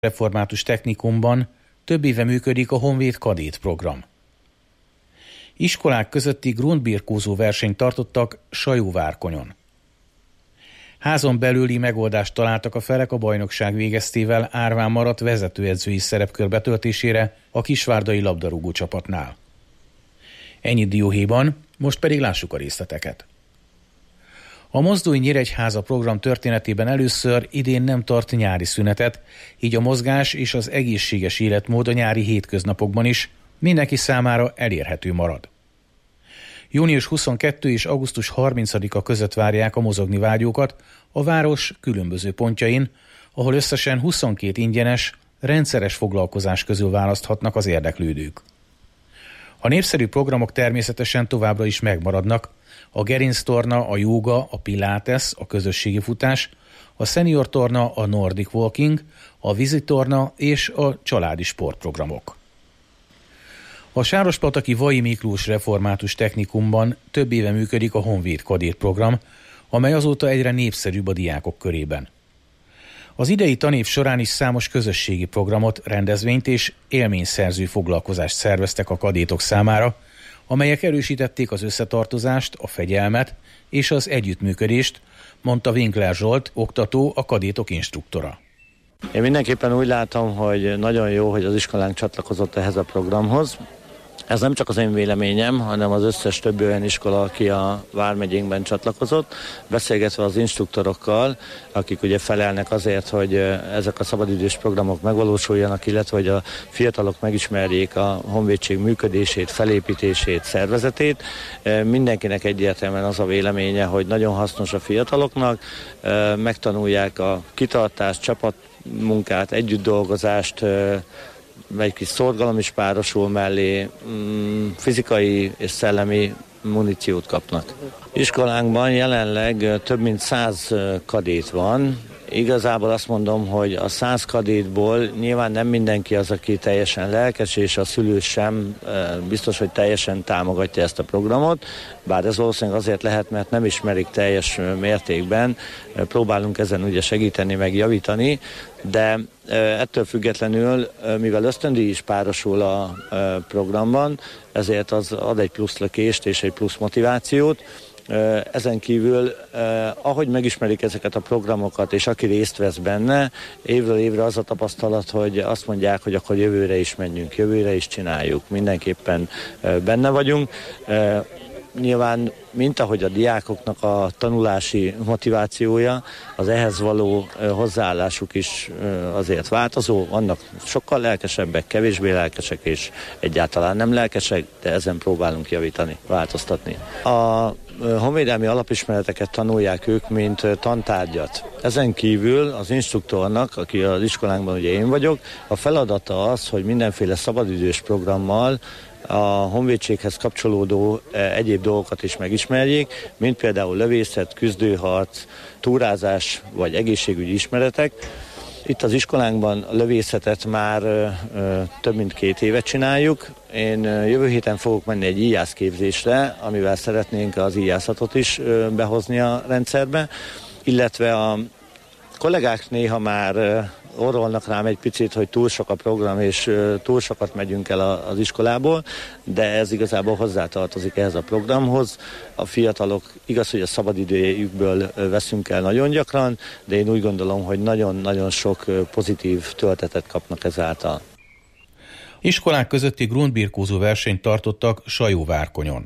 Református Technikumban több éve működik a Honvéd Kadét program. Iskolák közötti grundbirkózó versenyt tartottak Sajóvárkonyon. Házon belüli megoldást találtak a felek a bajnokság végeztével árván maradt vezetőedzői szerepkör betöltésére a kisvárdai labdarúgó csapatnál. Ennyi dióhéjban, most pedig lássuk a részleteket. A Mozdulj Nyíregyháza program történetében először idén nem tart nyári szünetet, így a mozgás és az egészséges életmód a nyári hétköznapokban is mindenki számára elérhető marad. Június 22 és augusztus 30-a között várják a mozogni vágyókat a város különböző pontjain, ahol összesen 22 ingyenes, rendszeres foglalkozás közül választhatnak az érdeklődők. A népszerű programok természetesen továbbra is megmaradnak: a gerinctorna, a jóga, a pilates, a közösségi futás, a senior torna, a nordic walking, a vízitorna és a családi sportprogramok. A sárospataki Vai Miklós Református Technikumban több éve működik a Honvéd Kadét program, amely azóta egyre népszerűbb a diákok körében. Az idei tanév során is számos közösségi programot, rendezvényt és élményszerző foglalkozást szerveztek a kadétok számára, amelyek erősítették az összetartozást, a fegyelmet és az együttműködést, mondta Winkler Zsolt, oktató, a kadétok instruktora. Én mindenképpen úgy látom, hogy nagyon jó, hogy az iskolánk csatlakozott ehhez a programhoz. Ez nem csak az én véleményem, hanem az összes többi olyan iskola, aki a vármegyénkben csatlakozott, beszélgetve az instruktorokkal, akik ugye felelnek azért, hogy ezek a szabadidős programok megvalósuljanak, illetve hogy a fiatalok megismerjék a honvédség működését, felépítését, szervezetét. Mindenkinek egyértelműen az a véleménye, hogy nagyon hasznos a fiataloknak, megtanulják a kitartást, csapatmunkát, együttdolgozást, egy kis szorgalom is párosul mellé, fizikai és szellemi muníciót kapnak. Iskolánkban jelenleg több mint 100 kadét van. Igazából azt mondom, hogy a 100 kadétból nyilván nem mindenki az, aki teljesen lelkes, és a szülő sem biztos, hogy teljesen támogatja ezt a programot, bár ez valószínűleg azért lehet, mert nem ismerik teljes mértékben, próbálunk ezen ugye segíteni, meg javítani, de ettől függetlenül, mivel ösztöndíj is párosul a programban, ezért az ad egy plusz lökést és egy plusz motivációt. Ezen kívül, ahogy megismerik ezeket a programokat, és aki részt vesz benne, évről évre az a tapasztalat, hogy azt mondják, hogy akkor jövőre is menjünk, jövőre is csináljuk, mindenképpen benne vagyunk. Nyilván, mint ahogy a diákoknak a tanulási motivációja, az ehhez való hozzáállásuk is azért változó. Vannak sokkal lelkesebbek, kevésbé lelkesek és egyáltalán nem lelkesek, de ezen próbálunk javítani, változtatni. A honvédelmi alapismereteket tanulják ők, mint tantárgyat. Ezen kívül az instruktornak, aki az iskolánkban ugye én vagyok, a feladata az, hogy mindenféle szabadidős programmal a honvédséghez kapcsolódó egyéb dolgokat is megismerjék, mint például lövészet, küzdőharc, túrázás vagy egészségügyi ismeretek. Itt az iskolánkban a lövészetet már több mint 2 évet csináljuk. Én jövő héten fogok menni egy íjász képzésre, amivel szeretnénk az íjászatot is behozni a rendszerbe, illetve a kollégák néha már orrolnak rám egy picit, hogy túl sok a program, és túl sokat megyünk el az iskolából, de ez igazából hozzátartozik ehhez a programhoz. A fiatalok, igaz, hogy a szabadidőjükből veszünk el nagyon gyakran, de én úgy gondolom, hogy nagyon-nagyon sok pozitív töltetet kapnak ezáltal. Iskolák közötti grundbirkózó versenyt tartottak Sajóvárkonyon.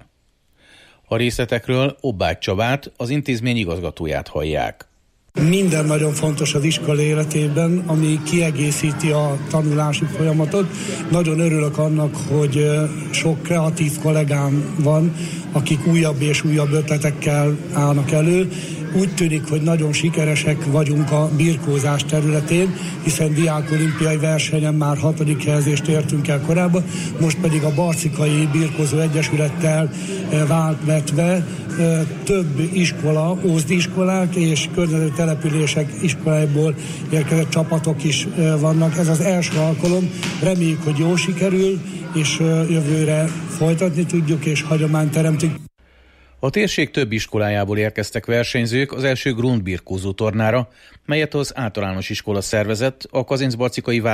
A részletekről Obbágy Csabát, az intézmény igazgatóját hallják. Minden nagyon fontos az iskola életében, ami kiegészíti a tanulási folyamatot. Nagyon örülök annak, hogy sok kreatív kollégám van, akik újabb és újabb ötletekkel állnak elő. Úgy tűnik, hogy nagyon sikeresek vagyunk a birkózás területén, hiszen diákolimpiai versenyen már 6. helyezést értünk el korábban, most pedig a Barcikai Birkózó Egyesülettel váltvetve több iskola, ózdiskolák és környező települések iskoláiból érkezett csapatok is vannak. Ez az első alkalom, reméljük, hogy jól sikerül, és jövőre folytatni tudjuk és hagyományt teremtünk. A térség több iskolájából érkeztek versenyzők az első grundbirkózó tornára, melyet az általános iskola szervezett a Kazincbarcikai